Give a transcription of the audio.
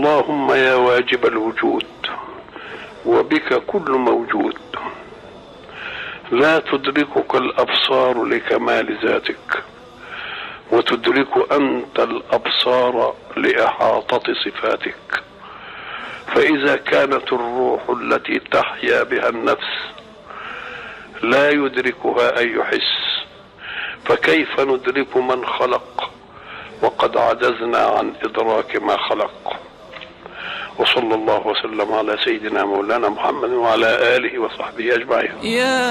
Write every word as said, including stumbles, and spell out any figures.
اللهم يا واجب الوجود وبك كل موجود، لا تدركك الأبصار لكمال ذاتك، وتدرك أنت الأبصار لإحاطة صفاتك. فإذا كانت الروح التي تحيا بها النفس لا يدركها أي حس، فكيف ندرك من خلق وقد عجزنا عن إدراك ما خلق؟ وصلى الله وسلم على سيدنا مولانا محمد وعلى آله وصحبه أجمعين.